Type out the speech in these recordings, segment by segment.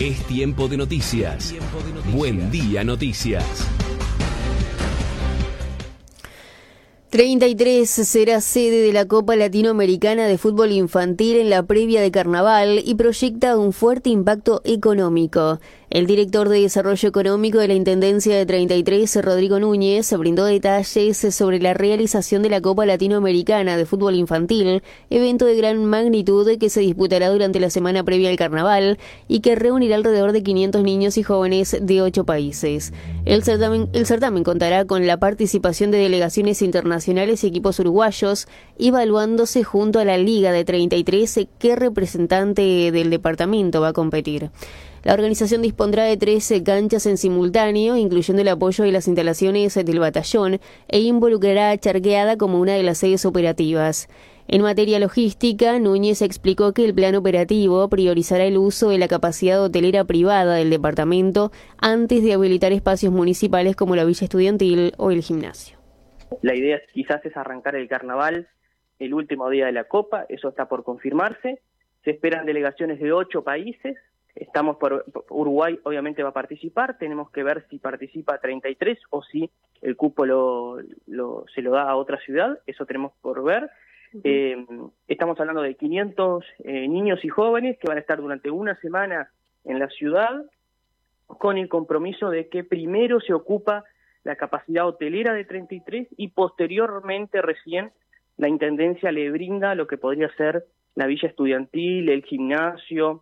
Es tiempo de noticias. Buen día, noticias. 33 será sede de la Copa Latinoamericana de Fútbol Infantil en la previa de Carnaval y proyecta un fuerte impacto económico. El director de Desarrollo Económico de la Intendencia de 33, Rodrigo Núñez, brindó detalles sobre la realización de la Copa Latinoamericana de Fútbol Infantil, evento de gran magnitud que se disputará durante la semana previa al Carnaval y que reunirá alrededor de 500 niños y jóvenes de 8 países. El certamen contará con la participación de delegaciones internacionales y equipos uruguayos, evaluándose junto a la Liga de 33, que representante del departamento va a competir. La organización dispondrá de 13 canchas en simultáneo, incluyendo el apoyo de las instalaciones del batallón, e involucrará a Charqueada como una de las sedes operativas. En materia logística, Núñez explicó que el plan operativo priorizará el uso de la capacidad hotelera privada del departamento antes de habilitar espacios municipales como la Villa Estudiantil o el gimnasio. La idea quizás es arrancar el carnaval el último día de la Copa, eso está por confirmarse. Se esperan delegaciones de 8 países. Estamos por Uruguay, obviamente va a participar, tenemos que ver si participa 33 o si el cupo se lo da a otra ciudad, eso tenemos por ver. Estamos hablando de 500 niños y jóvenes que van a estar durante una semana en la ciudad, con el compromiso de que primero se ocupa la capacidad hotelera de 33 y posteriormente recién la Intendencia le brinda lo que podría ser la Villa Estudiantil, el gimnasio,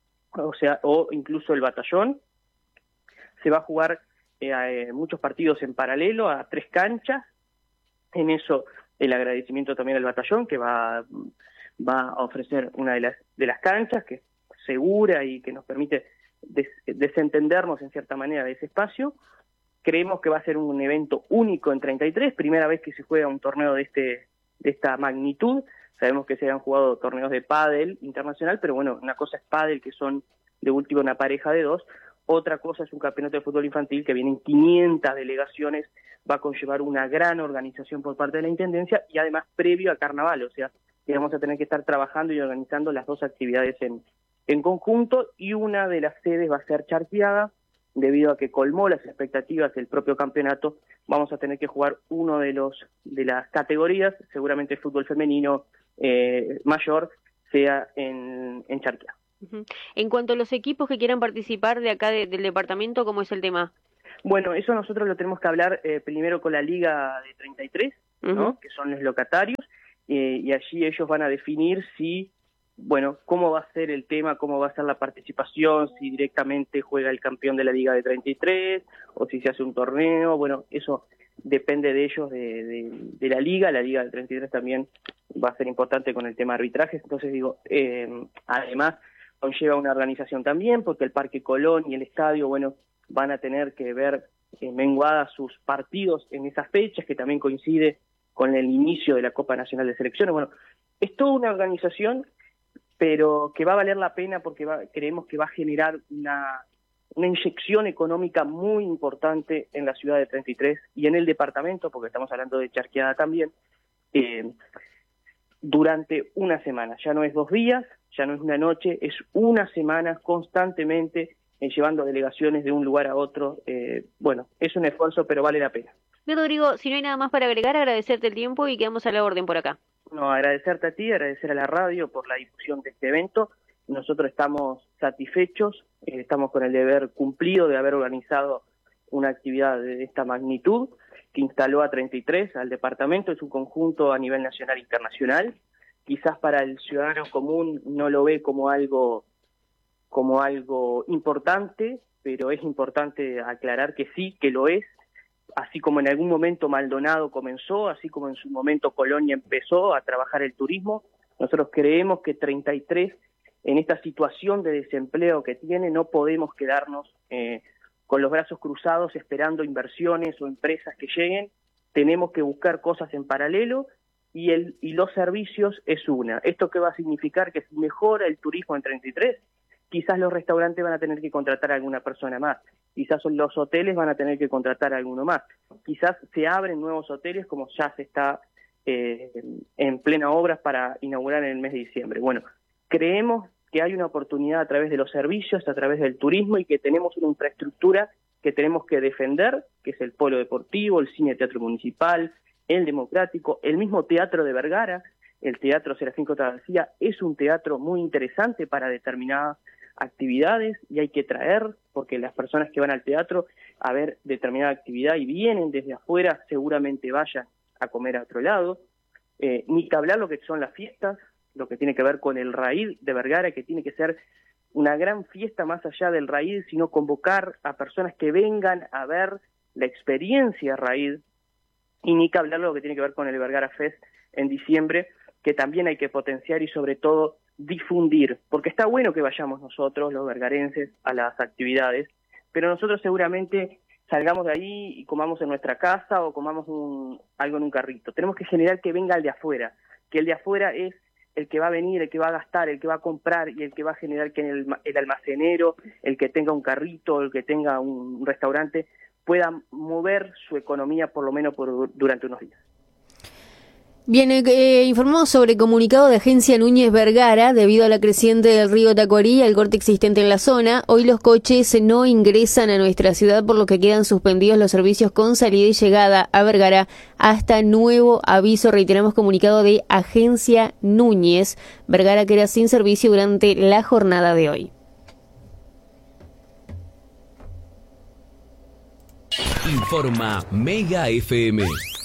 o incluso el batallón. Se va a jugar muchos partidos en paralelo a 3 canchas. En eso el agradecimiento también al batallón, que va a ofrecer una de las canchas, que es segura y que nos permite desentendernos en cierta manera de ese espacio. Creemos que va a ser un evento único en 33, primera vez que se juega un torneo de esta magnitud. Sabemos que se han jugado torneos de pádel internacional, pero bueno, una cosa es pádel, que son de última una pareja de 2, otra cosa es un campeonato de fútbol infantil que vienen 500 delegaciones, va a conllevar una gran organización por parte de la Intendencia y además previo a Carnaval, o sea, que vamos a tener que estar trabajando y organizando las dos actividades en conjunto, y una de las sedes va a ser Charqueada, debido a que colmó las expectativas del propio campeonato. Vamos a tener que jugar uno de las categorías, seguramente el fútbol femenino mayor, sea en Charqueada. En cuanto a los equipos que quieran participar de acá del departamento, ¿cómo es el tema? Bueno, eso nosotros lo tenemos que hablar primero con la Liga de 33, ¿no? Que son los locatarios, y allí ellos van a definir cómo va a ser el tema, cómo va a ser la participación, si directamente juega el campeón de la Liga de 33 o si se hace un torneo. Bueno, eso depende de ellos, de la Liga. La Liga de 33 también va a ser importante con el tema de arbitrajes. Entonces además conlleva una organización también, porque el Parque Colón y el estadio, van a tener que ver menguadas sus partidos en esas fechas, que también coincide con el inicio de la Copa Nacional de Selecciones. Bueno, es toda una organización, pero que va a valer la pena porque creemos que va a generar una inyección económica muy importante en la ciudad de 33 y en el departamento, porque estamos hablando de Charqueada también, durante una semana. Ya no es 2 días, ya no es una noche, es una semana constantemente llevando delegaciones de un lugar a otro. Es un esfuerzo, pero vale la pena. Bien, Rodrigo, si no hay nada más para agregar, agradecerte el tiempo y quedamos a la orden por acá. No, agradecerte a ti, agradecer a la radio por la difusión de este evento. Nosotros estamos satisfechos, estamos con el deber cumplido de haber organizado una actividad de esta magnitud que instaló a 33 al departamento. Es un conjunto a nivel nacional e internacional. Quizás para el ciudadano común no lo ve como algo importante, pero es importante aclarar que sí, que lo es. Así como en algún momento Maldonado comenzó, así como en su momento Colonia empezó a trabajar el turismo, nosotros creemos que 33, en esta situación de desempleo que tiene, no podemos quedarnos con los brazos cruzados esperando inversiones o empresas que lleguen. Tenemos que buscar cosas en paralelo y los servicios es una. ¿Esto qué va a significar? Que si mejora el turismo en 33, quizás los restaurantes van a tener que contratar a alguna persona más, quizás los hoteles van a tener que contratar a alguno más, quizás se abren nuevos hoteles como ya se está en plena obra para inaugurar en el mes de diciembre. Bueno, creemos que hay una oportunidad a través de los servicios, a través del turismo, y que tenemos una infraestructura que tenemos que defender, que es el polo deportivo, el cine teatro municipal, el democrático, el mismo teatro de Vergara, el Teatro Serafín Cota García, es un teatro muy interesante para determinadas actividades y hay que traer, porque las personas que van al teatro a ver determinada actividad y vienen desde afuera, seguramente vayan a comer a otro lado. Ni que hablar lo que son las fiestas, lo que tiene que ver con el raíz de Vergara, que tiene que ser una gran fiesta más allá del raíz, sino convocar a personas que vengan a ver la experiencia raíz, y ni que hablar lo que tiene que ver con el Vergara Fest en diciembre, que también hay que potenciar y sobre todo difundir, porque está bueno que vayamos nosotros, los vergarenses, a las actividades, pero nosotros seguramente salgamos de ahí y comamos en nuestra casa o comamos algo en un carrito. Tenemos que generar que venga el de afuera, que el de afuera es el que va a venir, el que va a gastar, el que va a comprar y el que va a generar que el almacenero, el que tenga un carrito, el que tenga un restaurante, pueda mover su economía por lo menos durante unos días. Bien, informamos sobre comunicado de Agencia Núñez Vergara. Debido a la creciente del río Tacuarí y al corte existente en la zona, hoy los coches no ingresan a nuestra ciudad, por lo que quedan suspendidos los servicios con salida y llegada a Vergara hasta nuevo aviso. Reiteramos, comunicado de Agencia Núñez Vergara, que era sin servicio durante la jornada de hoy. Informa Mega FM.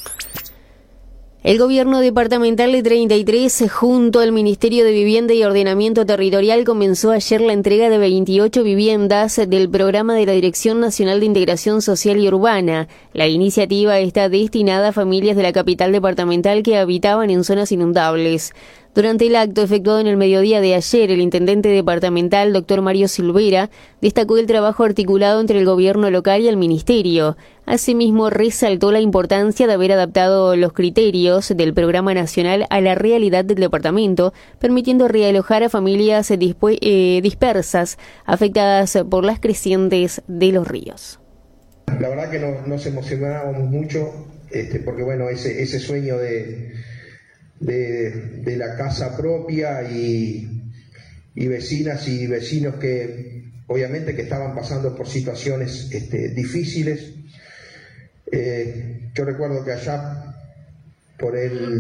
El gobierno departamental de 33, junto al Ministerio de Vivienda y Ordenamiento Territorial, comenzó ayer la entrega de 28 viviendas del programa de la Dirección Nacional de Integración Social y Urbana. La iniciativa está destinada a familias de la capital departamental que habitaban en zonas inundables. Durante el acto efectuado en el mediodía de ayer, el intendente departamental, doctor Mario Silvera, destacó el trabajo articulado entre el gobierno local y el ministerio. Asimismo, resaltó la importancia de haber adaptado los criterios del programa nacional a la realidad del departamento, permitiendo realojar a familias dispersas afectadas por las crecientes de los ríos. La verdad que nos emocionábamos mucho, porque bueno, ese sueño de la casa propia y vecinas y vecinos que obviamente que estaban pasando por situaciones difíciles. Yo recuerdo que allá por el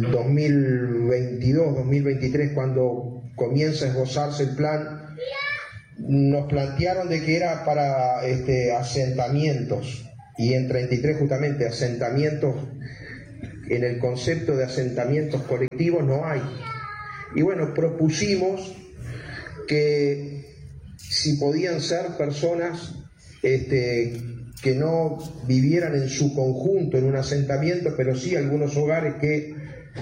2022-2023, cuando comienza a esbozarse el plan, nos plantearon de que era para asentamientos, y en 33 justamente asentamientos. En el concepto de asentamientos colectivos no hay. Y bueno, propusimos que si podían ser personas que no vivieran en su conjunto en un asentamiento, pero sí algunos hogares que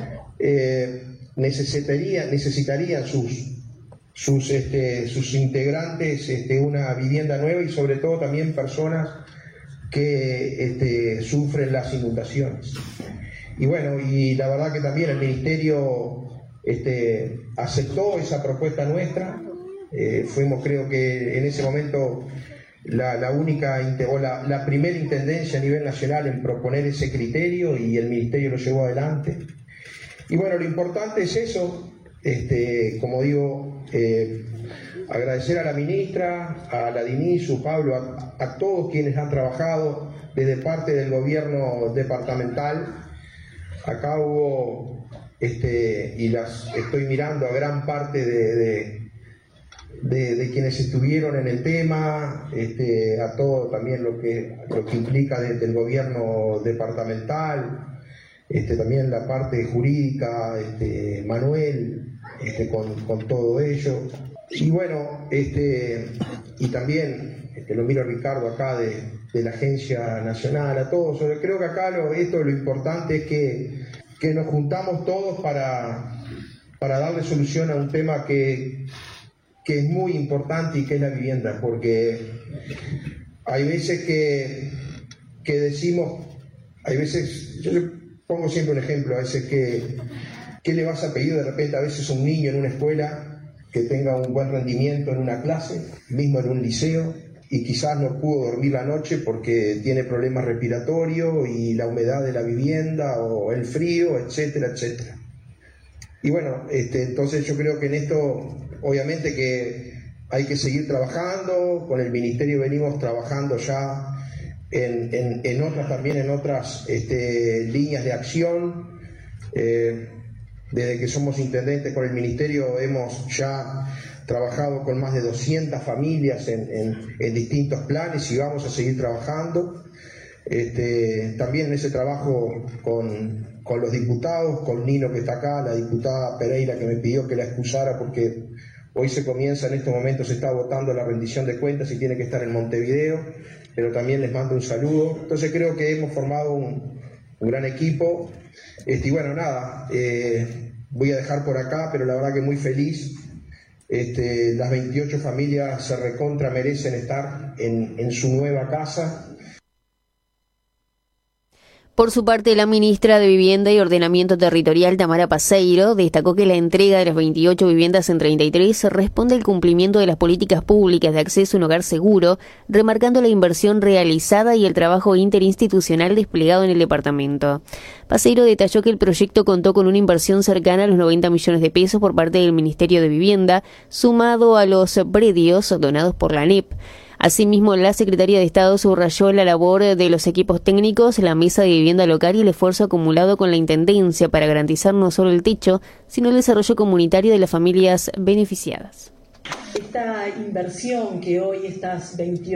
necesitarían sus integrantes una vivienda nueva, y sobre todo también personas que sufren las inundaciones. Y bueno, y la verdad que también el Ministerio aceptó esa propuesta nuestra. Fuimos, creo que en ese momento, la única o la primera intendencia a nivel nacional en proponer ese criterio, y el Ministerio lo llevó adelante. Y bueno, lo importante es eso, como digo, agradecer a la ministra, a la DINISU, Pablo, a todos quienes han trabajado desde parte del gobierno departamental. Acá hubo, y las estoy mirando a gran parte de quienes estuvieron en el tema, a todo también lo que implica desde el gobierno departamental, también la parte jurídica, Manuel, con todo ello. Y bueno, y también lo miro a Ricardo acá de la Agencia Nacional, a todos. Yo creo que acá lo importante es que nos juntamos todos para darle solución a un tema que es muy importante, y que es la vivienda, porque hay veces que decimos, yo le pongo siempre un ejemplo, a veces ¿qué le vas a pedir de repente a veces a un niño en una escuela que tenga un buen rendimiento en una clase, mismo en un liceo, y quizás no pudo dormir la noche porque tiene problemas respiratorios y la humedad de la vivienda o el frío, etcétera, etcétera? Y bueno, entonces yo creo que en esto, obviamente que hay que seguir trabajando. Con el Ministerio venimos trabajando ya en otras líneas de acción. Desde que somos intendentes con el Ministerio hemos ya trabajado con más de 200 familias en distintos planes y vamos a seguir trabajando. También en ese trabajo con los diputados, con Nino que está acá, la diputada Pereira que me pidió que la excusara porque hoy se comienza, en estos momentos se está votando la rendición de cuentas y tiene que estar en Montevideo, pero también les mando un saludo. Entonces creo que hemos formado un gran equipo. Y bueno, nada, voy a dejar por acá, pero la verdad que muy feliz. Las 28 familias se recontra merecen estar en su nueva casa. Por su parte, la ministra de Vivienda y Ordenamiento Territorial, Tamara Paseiro, destacó que la entrega de las 28 viviendas en 33 responde al cumplimiento de las políticas públicas de acceso a un hogar seguro, remarcando la inversión realizada y el trabajo interinstitucional desplegado en el departamento. Paseiro detalló que el proyecto contó con una inversión cercana a los 90 millones de pesos por parte del Ministerio de Vivienda, sumado a los predios donados por la ANEP. Asimismo, la Secretaría de Estado subrayó la labor de los equipos técnicos, la Mesa de Vivienda Local y el esfuerzo acumulado con la Intendencia para garantizar no solo el techo, sino el desarrollo comunitario de las familias beneficiadas. Esta inversión que hoy, estas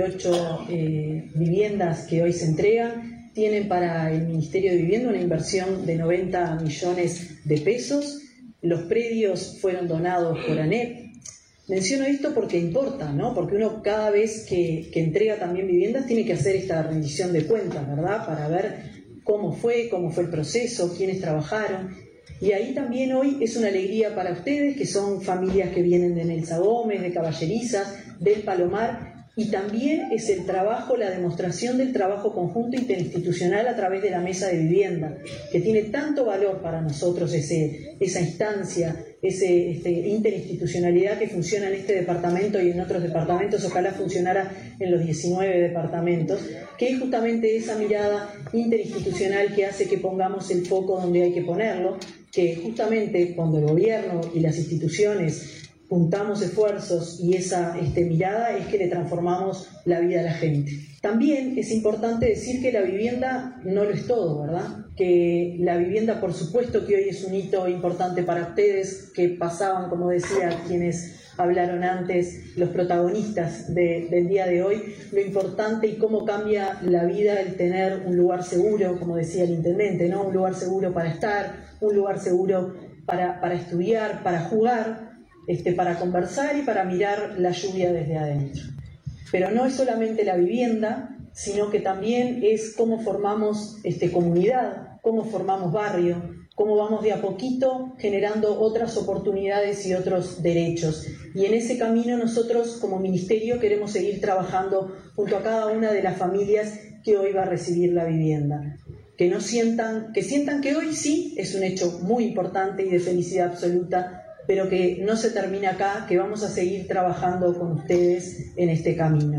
28 viviendas que hoy se entregan, tienen para el Ministerio de Vivienda una inversión de 90 millones de pesos. Los predios fueron donados por ANEP. Menciono esto porque importa, ¿no? Porque uno cada vez que entrega también viviendas tiene que hacer esta rendición de cuentas, ¿verdad? Para ver cómo fue el proceso, quiénes trabajaron. Y ahí también hoy es una alegría para ustedes, que son familias que vienen de Nelsa Gómez, de Caballerizas, del Palomar, y también es el trabajo, la demostración del trabajo conjunto interinstitucional a través de la Mesa de Vivienda, que tiene tanto valor para nosotros esa instancia, esa interinstitucionalidad que funciona en este departamento y en otros departamentos, ojalá funcionara en los 19 departamentos, que es justamente esa mirada interinstitucional que hace que pongamos el foco donde hay que ponerlo, que justamente cuando el gobierno y las instituciones juntamos esfuerzos y esa mirada es que le transformamos la vida a la gente. También es importante decir que la vivienda no lo es todo, ¿verdad? Que la vivienda, por supuesto que hoy es un hito importante para ustedes, que pasaban, como decía quienes hablaron antes, los protagonistas del día de hoy, lo importante y cómo cambia la vida el tener un lugar seguro, como decía el intendente, ¿no? Un lugar seguro para estar, un lugar seguro para estudiar, para jugar, para conversar y para mirar la lluvia desde adentro. Pero no es solamente la vivienda, sino que también es cómo formamos comunidad, cómo formamos barrio, cómo vamos de a poquito generando otras oportunidades y otros derechos. Y en ese camino nosotros como ministerio queremos seguir trabajando junto a cada una de las familias que hoy va a recibir la vivienda. Que sientan que hoy sí es un hecho muy importante y de felicidad absoluta, pero que no se termina acá, que vamos a seguir trabajando con ustedes en este camino.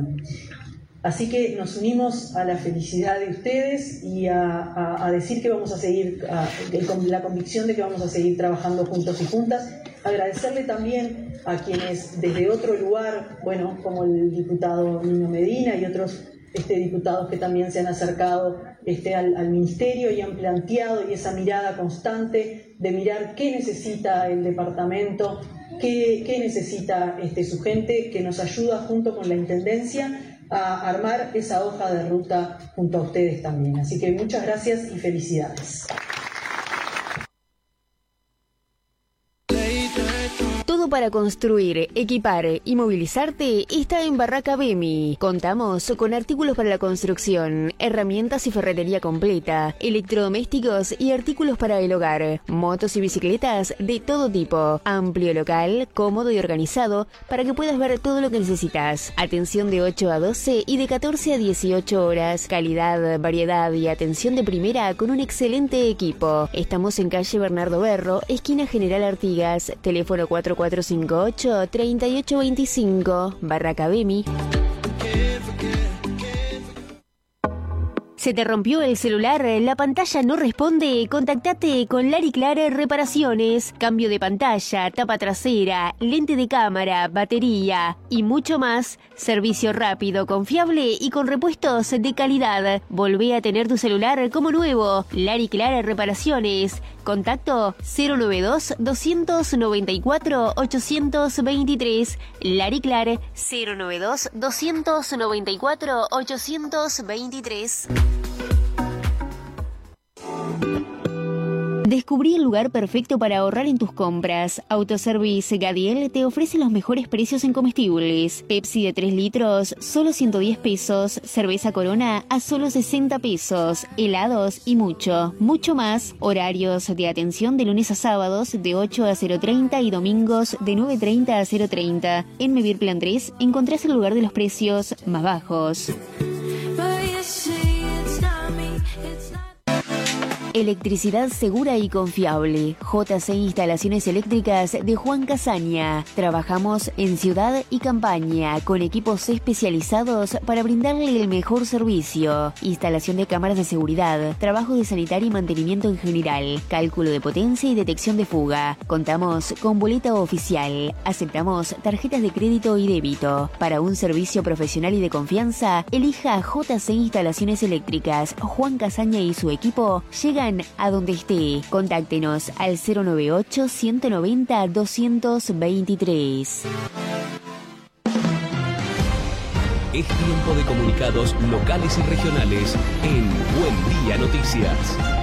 Así que nos unimos a la felicidad de ustedes y a decir que vamos a seguir, con la convicción de que vamos a seguir trabajando juntos y juntas. Agradecerle también a quienes desde otro lugar, bueno, como el diputado Nino Medina y otros diputados que también se han acercado al ministerio y han planteado y esa mirada constante de mirar qué necesita el departamento, qué necesita su gente, que nos ayuda junto con la Intendencia a armar esa hoja de ruta junto a ustedes también. Así que muchas gracias y felicidades. Todo para construir, equipar y movilizarte está en Barraca Bemi. Contamos con artículos para la construcción, herramientas y ferretería completa, electrodomésticos y artículos para el hogar, motos y bicicletas de todo tipo. Amplio local, cómodo y organizado para que puedas ver todo lo que necesitas. Atención de 8 a 12 y de 14 a 18 horas. Calidad, variedad y atención de primera con un excelente equipo. Estamos en calle Bernardo Berro, esquina General Artigas, teléfono 4458-3825, Barraca Bemi. ¿Se te rompió el celular? ¿La pantalla no responde? Contactate con Lariclar Reparaciones. Cambio de pantalla, tapa trasera, lente de cámara, batería y mucho más. Servicio rápido, confiable y con repuestos de calidad. Volvé a tener tu celular como nuevo. Lariclar Reparaciones. Contacto 092-294-823. Lariclar 092-294-823. Descubrí el lugar perfecto para ahorrar en tus compras. Autoservice Gadiel te ofrece los mejores precios en comestibles. Pepsi de 3 litros, solo 110 pesos. Cerveza Corona a solo 60 pesos. Helados y mucho, mucho más. Horarios de atención de lunes a sábados de 8 a 0:30 y domingos de 9:30 a 0:30. En Mevir Plan 3 encontrás el lugar de los precios más bajos. Electricidad segura y confiable. JC Instalaciones Eléctricas de Juan Casaña. Trabajamos en ciudad y campaña con equipos especializados para brindarle el mejor servicio. Instalación de cámaras de seguridad, trabajo de sanitario y mantenimiento en general, cálculo de potencia y detección de fuga. Contamos con boleta oficial. Aceptamos tarjetas de crédito y débito. Para un servicio profesional y de confianza, elija JC Instalaciones Eléctricas. Juan Casaña y su equipo llegan a donde esté. Contáctenos al 098-190-223. Es tiempo de comunicados locales y regionales en Buen Día Noticias.